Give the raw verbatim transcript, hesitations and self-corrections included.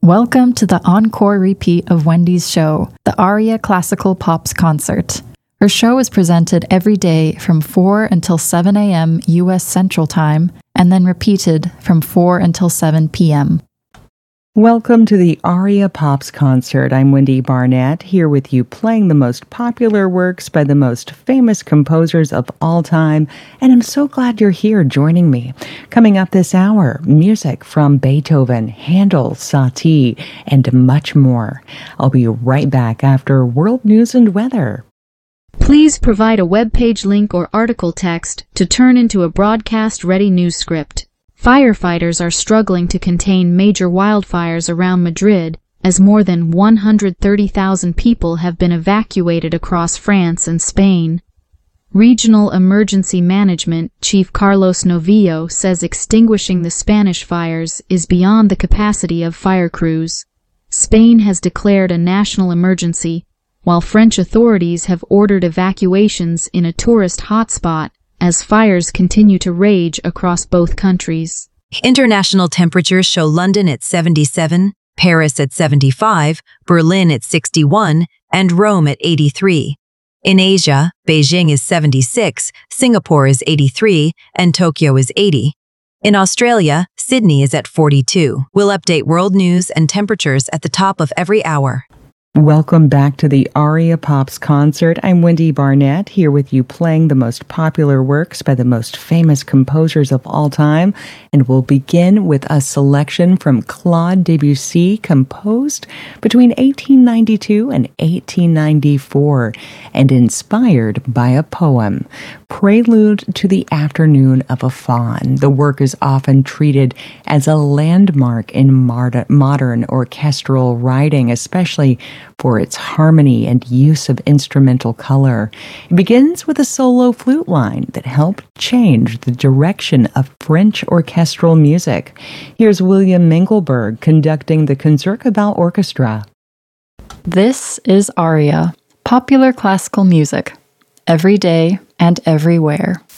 Welcome to the encore repeat of Wendy's show, the Aria Classical Pops Concert. Her show is presented every day from four until seven a.m. U S Central Time, and then repeated from four until seven p.m. Welcome to the Aria Pops Concert. I'm Wendy Barnett, here with you playing the most popular works by the most famous composers of all time, and I'm so glad you're here joining me. Coming up this hour, music from Beethoven, Handel, Satie, and much more. I'll be right back after World News and Weather. Please provide a web page link or article text to turn into a broadcast-ready news script. Firefighters are struggling to contain major wildfires around Madrid, as more than one hundred thirty thousand people have been evacuated across France and Spain. Regional Emergency Management Chief Carlos Novillo says extinguishing the Spanish fires is beyond the capacity of fire crews. Spain has declared a national emergency, while French authorities have ordered evacuations in a tourist hotspot as fires continue to rage across both countries. International temperatures show London at seventy-seven, Paris at seventy-five, Berlin at sixty-one, and Rome at eighty-three. In Asia, Beijing is seventy-six, Singapore is eighty-three, and Tokyo is eighty. In Australia, Sydney is at forty-two. We'll update world news and temperatures at the top of every hour. Welcome back to the Aria Pops Concert. I'm Wendy Barnett, here with you playing the most popular works by the most famous composers of all time. And we'll begin with a selection from Claude Debussy, composed between eighteen ninety-two and eighteen ninety-four, and inspired by a poem, Prelude to the Afternoon of a Faun. The work is often treated as a landmark in modern orchestral writing, especially for its harmony and use of instrumental color. It begins with a solo flute line that helped change the direction of French orchestral music. Here's William Mengelberg conducting the Concertgebouw Orchestra. This is Aria, popular classical music, every day and everywhere.